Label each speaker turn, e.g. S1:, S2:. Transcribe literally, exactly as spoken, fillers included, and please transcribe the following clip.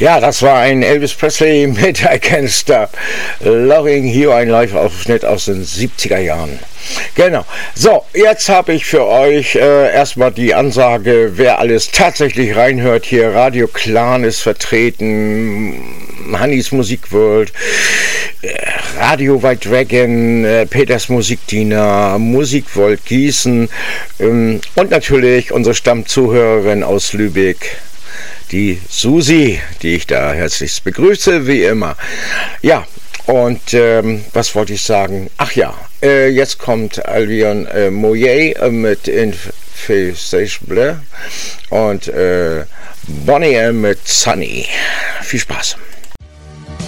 S1: Ja, das war ein Elvis Presley mit I Can't Stop Loving You, ein Live-Aufschnitt aus den siebziger Jahren. Genau. So, jetzt habe ich für euch äh, erstmal die Ansage, wer alles tatsächlich reinhört hier. Radio Clan ist vertreten, Hannis Musikworld, äh, Radio White Dragon, äh, Peters Musikdiener, Musikvolt Gießen ähm, und natürlich unsere Stammzuhörerin aus Lübeck, die Susi, die ich da herzlichst begrüße, wie immer. Ja, und ähm, was wollte ich sagen? Ach ja, äh, jetzt kommt Albion äh, Moyer äh, mit Infestation und äh, Bonnie M mit Sunny. Viel Spaß.